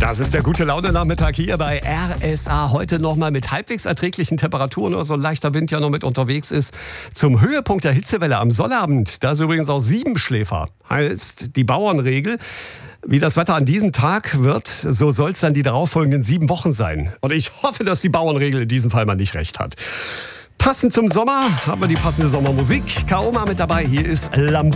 Das ist der gute Laune-Nachmittag hier bei RSA. Heute nochmal mit halbwegs erträglichen Temperaturen oder so ein leichter Wind ja noch mit unterwegs ist. Zum Höhepunkt der Hitzewelle am Sonnabend. Da ist übrigens auch Siebenschläfer. Heißt die Bauernregel. Wie das Wetter an diesem Tag wird, so soll es dann die darauffolgenden 7 Wochen sein. Und ich hoffe, dass die Bauernregel in diesem Fall mal nicht recht hat. Passend zum Sommer haben wir die passende Sommermusik. Kaoma mit dabei. Hier ist Lambo.